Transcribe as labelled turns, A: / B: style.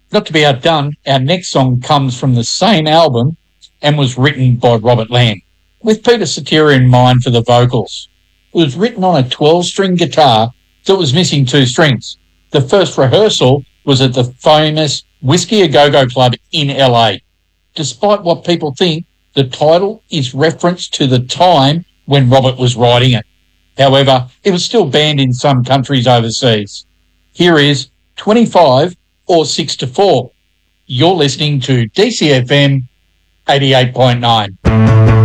A: Not to be outdone, our next song comes from the same album and was written by Robert Lamb, with Peter Cetera in mind for the vocals. It was written on a 12-string guitar that was missing 2 strings. The first rehearsal was at the famous Whiskey A Go-Go Club in LA. Despite what people think, the title is reference to the time when Robert was writing it. However, it was still banned in some countries overseas. Here is 25 or 6 to 4. You're listening to DCFM 88.9.